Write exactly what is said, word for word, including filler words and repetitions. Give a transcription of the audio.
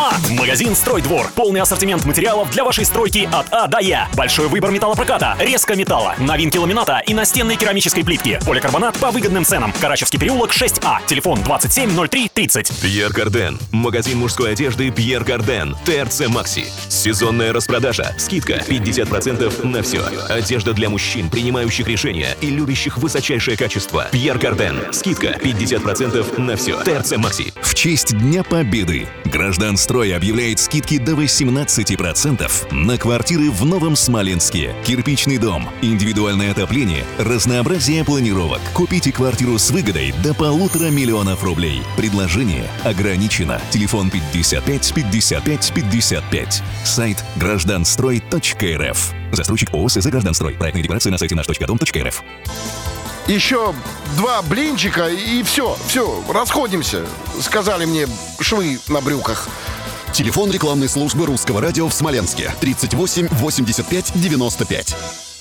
Пиеркарбонат. Магазин «Стройдвор». Полный ассортимент материалов для вашей стройки от А до Я. Большой выбор металлопроката, резко металла, новинки ламината и настенной керамической плитки. Поликарбонат по выгодным ценам. Карачевский переулок шесть А. Телефон двадцать семь ноль три тридцать. Пьер Карден. Магазин мужской одежды Пьер Карден. ТРЦ Макси. Сезонная распродажа. Скидка пятьдесят процентов на все. Одежда для мужчин, принимающих решения и любящих высочайшее качество. Пьер Карден. Скидка пятьдесят процентов на все. ТРЦ Макси. В честь Дня Победы Гражданстрой объявляет скидки до восемнадцати процентов на квартиры в Новом Смоленске. Кирпичный дом, индивидуальное отопление, разнообразие планировок. Купите квартиру с выгодой до полутора миллионов рублей. Предложение ограничено. Телефон пятьдесят пять пятьдесят пять пятьдесят пять. Сайт гражданстрой точка эр эф. Застройщик ООО СЗ «Гражданстрой». Проектные декларации на сайте наш точка дом точка эр эф. Еще два блинчика и все, все, расходимся, сказали мне швы на брюках. Телефон рекламной службы Русского радио в Смоленске тридцать восемь восемьдесят пять девяносто пять.